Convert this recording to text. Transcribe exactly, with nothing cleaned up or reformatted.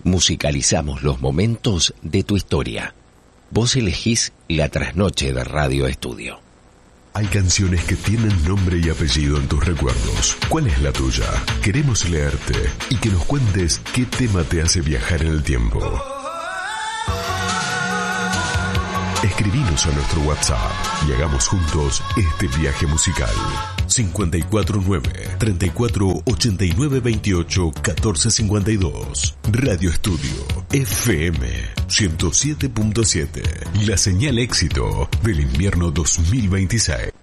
Musicalizamos los momentos de tu historia. Vos elegís la trasnoche de Radio Estudio. Hay canciones que tienen nombre y apellido en tus recuerdos. ¿Cuál es la tuya? Queremos leerte y que nos cuentes qué tema te hace viajar en el tiempo. Escribinos a nuestro WhatsApp y hagamos juntos este viaje musical. cinco cuatro nueve, treinta y cuatro, ochenta y nueve, veintiocho, catorce cincuenta y dos. Radio Estudio F M ciento siete punto siete. La señal éxito del invierno dos mil veintiséis.